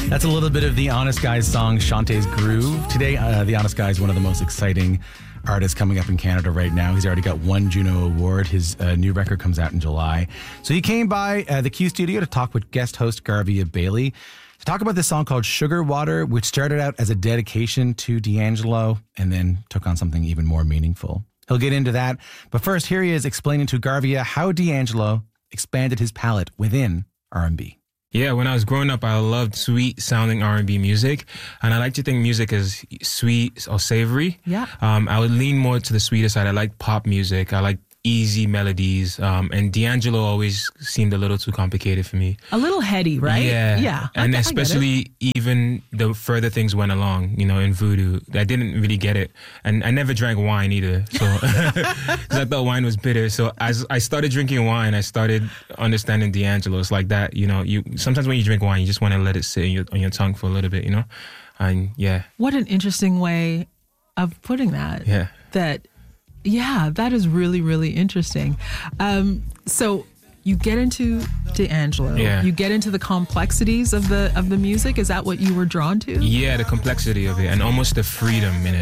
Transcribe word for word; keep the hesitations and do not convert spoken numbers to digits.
That's a little bit of the Honest Guys song, Shantae's Groove. Today, uh, the Honest Guy is one of the most exciting artists coming up in Canada right now. He's already got one Juno Award. His uh, new record comes out in July. So he came by uh, the Q Studio to talk with guest host Garvia Bailey to talk about this song called Sugar Water, which started out as a dedication to D'Angelo and then took on something even more meaningful. He'll get into that. But first, here he is explaining to Garvia how D'Angelo expanded his palette within R and B. Yeah, when I was growing up, I loved sweet-sounding R and B music, and I like to think music is sweet or savory. Yeah. Um, I would lean more to the sweeter side. I like pop music. I like easy melodies, um, and D'Angelo always seemed a little too complicated for me. A little heady, right? Yeah. Yeah. And I, especially I even the further things went along, you know, in Voodoo, I didn't really get it. And I never drank wine either, so because I thought wine was bitter. So as I started drinking wine, I started understanding D'Angelo. It's like that, you know, you sometimes when you drink wine, you just want to let it sit on your, on your tongue for a little bit, you know? And yeah. What an interesting way of putting that. Yeah. That Yeah, that is really, really interesting. Um, so you get into D'Angelo. Yeah. You get into the complexities of the of the music. Is that what you were drawn to? Yeah, the complexity of it and almost the freedom in it.